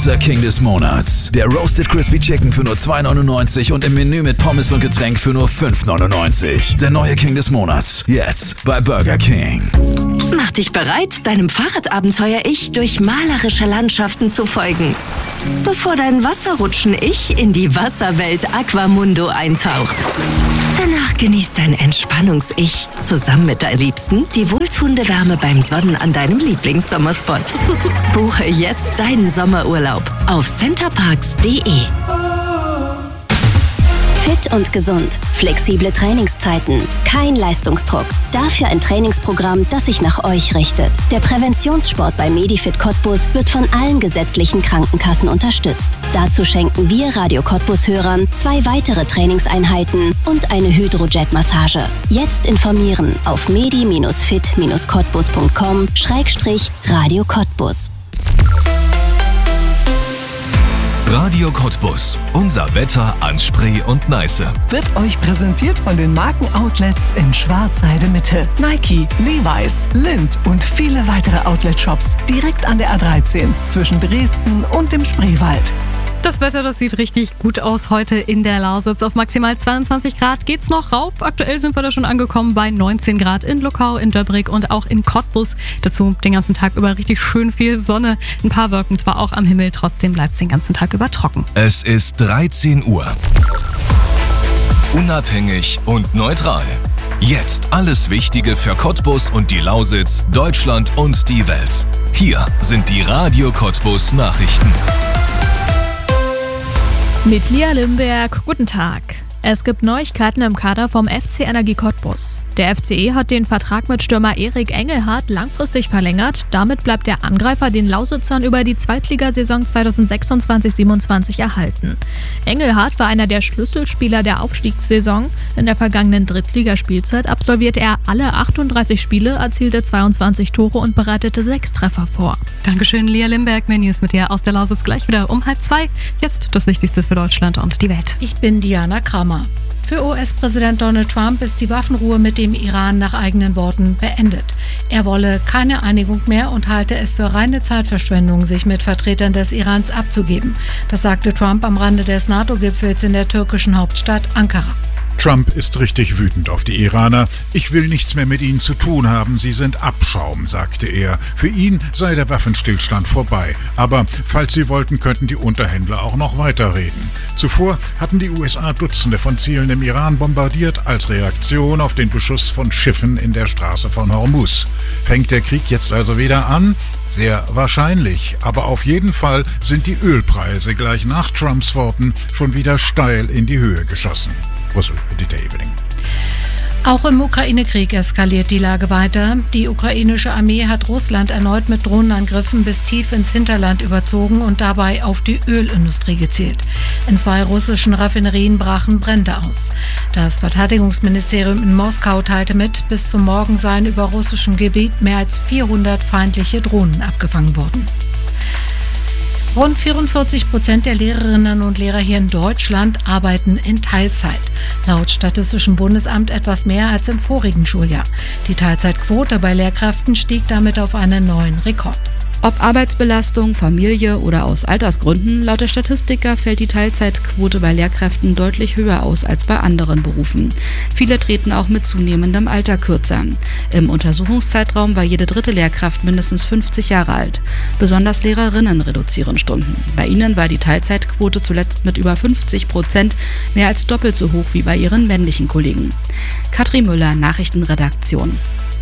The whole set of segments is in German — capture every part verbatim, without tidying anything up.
Burger King des Monats. Der Roasted Crispy Chicken für nur zwei neunundneunzig und im Menü mit Pommes und Getränk für nur fünf neunundneunzig. Der neue King des Monats. Jetzt bei Burger King. Mach dich bereit, deinem Fahrradabenteuer-Ich durch malerische Landschaften zu folgen. Bevor dein Wasserrutschen-Ich in die Wasserwelt Aquamundo eintaucht. Danach genießt dein Entspannungs-Ich zusammen mit deinen Liebsten die wohltuende Wärme beim Sonnen an deinem Lieblingssommerspot. Buche jetzt deinen Sommerurlaub auf centerparks punkt de. Fit und gesund, flexible Trainingszeiten, kein Leistungsdruck. Dafür ein Trainingsprogramm, das sich nach euch richtet. Der Präventionssport bei Medifit Cottbus wird von allen gesetzlichen Krankenkassen unterstützt. Dazu schenken wir Radio Cottbus-Hörern zwei weitere Trainingseinheiten und eine Hydrojet-Massage. Jetzt informieren auf medi fit cottbus punkt com Schrägstrich Radio Cottbus. Radio Cottbus. Unser Wetter an Spree und Neiße. Wird euch präsentiert von den Markenoutlets in Schwarzheide Mitte. Nike, Levi's, Lindt und viele weitere Outlet-Shops direkt an der A dreizehn zwischen Dresden und dem Spreewald. Das Wetter, das sieht richtig gut aus heute in der Lausitz. Auf maximal zweiundzwanzig Grad geht's noch rauf. Aktuell sind wir da schon angekommen bei neunzehn Grad in Luckau, in Döbrick und auch in Cottbus. Dazu den ganzen Tag über richtig schön viel Sonne. Ein paar Wolken zwar auch am Himmel, trotzdem bleibt's den ganzen Tag über trocken. Es ist dreizehn Uhr. Unabhängig und neutral. Jetzt alles Wichtige für Cottbus und die Lausitz, Deutschland und die Welt. Hier sind die Radio Cottbus Nachrichten. Mit Lia Limberg, guten Tag. Es gibt Neuigkeiten im Kader vom F C Energie Cottbus. Der F C E hat den Vertrag mit Stürmer Erik Engelhardt langfristig verlängert. Damit bleibt der Angreifer den Lausitzern über die Zweitligasaison zweitausendsechsundzwanzig siebenundzwanzig erhalten. Engelhardt war einer der Schlüsselspieler der Aufstiegssaison. In der vergangenen Drittligaspielzeit absolvierte er alle achtunddreißig Spiele, erzielte zweiundzwanzig Tore und bereitete sechs Treffer vor. Dankeschön, Lia Limberg. Mehr News mit dir aus der Lausitz gleich wieder um halb zwei. Jetzt das Wichtigste für Deutschland und die Welt. Ich bin Diana Kramer. Für U S-Präsident Donald Trump ist die Waffenruhe mit dem Iran nach eigenen Worten beendet. Er wolle keine Einigung mehr und halte es für reine Zeitverschwendung, sich mit Vertretern des Irans abzugeben. Das sagte Trump am Rande des NATO-Gipfels in der türkischen Hauptstadt Ankara. Trump ist richtig wütend auf die Iraner. Ich will nichts mehr mit ihnen zu tun haben, sie sind Abschaum, sagte er. Für ihn sei der Waffenstillstand vorbei. Aber falls sie wollten, könnten die Unterhändler auch noch weiterreden. Zuvor hatten die U S A Dutzende von Zielen im Iran bombardiert, als Reaktion auf den Beschuss von Schiffen in der Straße von Hormuz. Fängt der Krieg jetzt also wieder an? Sehr wahrscheinlich. Aber auf jeden Fall sind die Ölpreise gleich nach Trumps Worten schon wieder steil in die Höhe geschossen. Brüssel, Editor Evening. Auch im Ukraine-Krieg eskaliert die Lage weiter. Die ukrainische Armee hat Russland erneut mit Drohnenangriffen bis tief ins Hinterland überzogen und dabei auf die Ölindustrie gezielt. In zwei russischen Raffinerien brachen Brände aus. Das Verteidigungsministerium in Moskau teilte mit, bis zum Morgen seien über russischem Gebiet mehr als vierhundert feindliche Drohnen abgefangen worden. Rund vierundvierzig Prozent der Lehrerinnen und Lehrer hier in Deutschland arbeiten in Teilzeit. Laut Statistischem Bundesamt etwas mehr als im vorigen Schuljahr. Die Teilzeitquote bei Lehrkräften stieg damit auf einen neuen Rekord. Ob Arbeitsbelastung, Familie oder aus Altersgründen, laut der Statistiker fällt die Teilzeitquote bei Lehrkräften deutlich höher aus als bei anderen Berufen. Viele treten auch mit zunehmendem Alter kürzer. Im Untersuchungszeitraum war jede dritte Lehrkraft mindestens fünfzig Jahre alt. Besonders Lehrerinnen reduzieren Stunden. Bei ihnen war die Teilzeitquote zuletzt mit über fünfzig Prozent mehr als doppelt so hoch wie bei ihren männlichen Kollegen. Katrin Müller, Nachrichtenredaktion.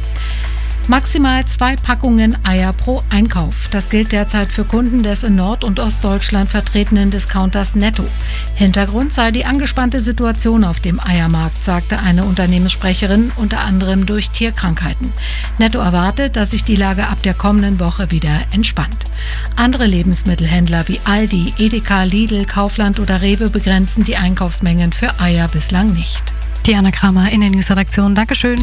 Maximal zwei Packungen Eier pro Einkauf. Das gilt derzeit für Kunden des in Nord- und Ostdeutschland vertretenen Discounters Netto. Hintergrund sei die angespannte Situation auf dem Eiermarkt, sagte eine Unternehmenssprecherin, unter anderem durch Tierkrankheiten. Netto erwartet, dass sich die Lage ab der kommenden Woche wieder entspannt. Andere Lebensmittelhändler wie Aldi, Edeka, Lidl, Kaufland oder Rewe begrenzen die Einkaufsmengen für Eier bislang nicht. Diana Kramer in der Newsredaktion. Dankeschön.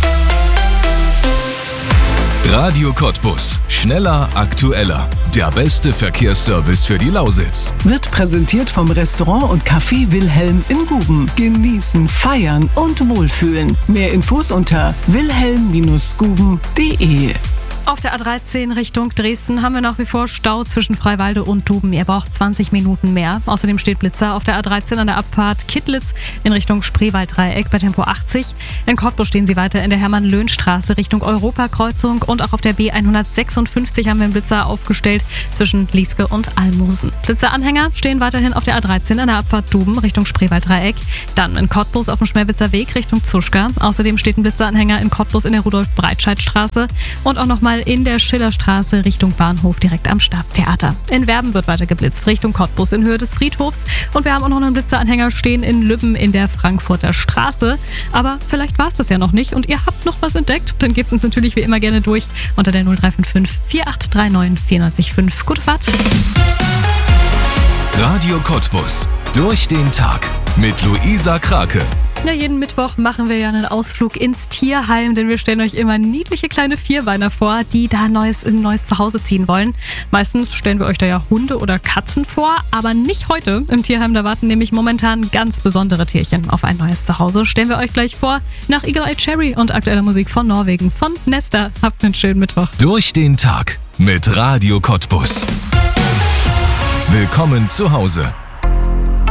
Radio Cottbus. Schneller, aktueller. Der beste Verkehrsservice für die Lausitz. Wird präsentiert vom Restaurant und Café Wilhelm in Guben. Genießen, feiern und wohlfühlen. Mehr Infos unter wilhelm Bindestrich guben punkt de. Auf der A dreizehn Richtung Dresden haben wir nach wie vor Stau zwischen Freiwalde und Duben. Ihr braucht zwanzig Minuten mehr. Außerdem steht Blitzer auf der A dreizehn an der Abfahrt Kittlitz in Richtung Spreewalddreieck bei Tempo achtzig. In Cottbus stehen sie weiter in der Hermann-Löhn-Straße Richtung Europakreuzung. Und auch auf der B hundertsechsundfünfzig haben wir einen Blitzer aufgestellt zwischen Lieske und Almosen. Blitzeranhänger stehen weiterhin auf der A dreizehn an der Abfahrt Duben Richtung Spreewalddreieck. Dann in Cottbus auf dem Schmerwisser Weg Richtung Zuschka. Außerdem steht ein Blitzeranhänger in Cottbus in der Rudolf-Breitscheid-Straße und auch nochmal in der Schillerstraße Richtung Bahnhof direkt am Staatstheater. In Werben wird weiter geblitzt Richtung Cottbus in Höhe des Friedhofs und wir haben auch noch einen Blitzeranhänger stehen in Lübben in der Frankfurter Straße. Aber vielleicht war es das ja noch nicht und ihr habt noch was entdeckt, dann gebt es uns natürlich wie immer gerne durch unter der null drei fünf fünf vier acht drei neun vier neun fünf. Gute Fahrt! Radio Cottbus. Durch den Tag mit Luisa Krake. Ja, jeden Mittwoch machen wir ja einen Ausflug ins Tierheim, denn wir stellen euch immer niedliche kleine Vierbeiner vor, die da neues, ein neues Zuhause ziehen wollen. Meistens stellen wir euch da ja Hunde oder Katzen vor, aber nicht heute. Im Tierheim, da warten nämlich momentan ganz besondere Tierchen auf ein neues Zuhause. Stellen wir euch gleich vor, nach Eagle Eye Cherry und aktueller Musik von Norwegen von Nesta. Habt einen schönen Mittwoch. Durch den Tag mit Radio Cottbus. Willkommen zu Hause.